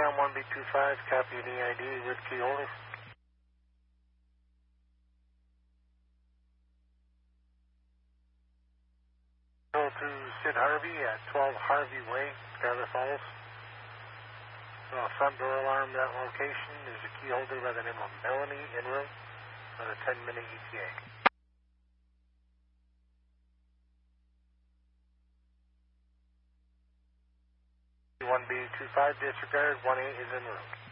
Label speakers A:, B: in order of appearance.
A: Intercom 1B25, copy an EID with key holder. Go to Sid Harvey at 12 Harvey Way, Skyler Falls. Front door alarm at that location. There's a key holder by the name of Melanie in room on a 10-minute ETA. 1B25 disregard, 18 is en route.